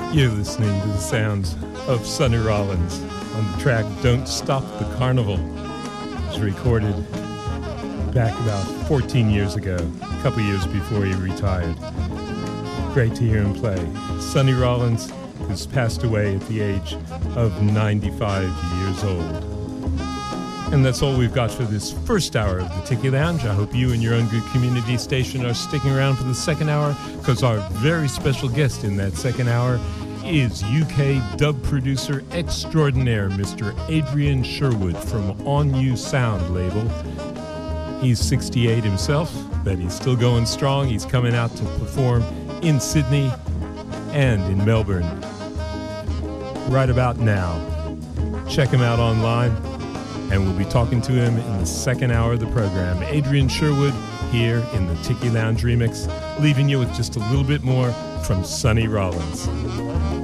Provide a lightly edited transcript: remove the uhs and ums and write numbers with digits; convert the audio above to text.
You're listening to the sounds of Sonny Rollins on the track Don't Stop the Carnival. It was recorded back about 14 years ago, a couple years before he retired. Great to hear him play. Sonny Rollins, who's passed away at the age of 95 years old. And that's all we've got for this first hour of the Tiki Lounge. I hope you and your own good community station are sticking around for the second hour, because our very special guest in that second hour is UK dub producer extraordinaire, Mr. Adrian Sherwood from On You Sound label. He's 68 himself, but he's still going strong. He's coming out to perform in Sydney and in Melbourne right about now. Check him out online, and we'll be talking to him in the second hour of the program. Adrian Sherwood here in the Tiki Lounge remix, leaving you with just a little bit more from Sonny Rollins.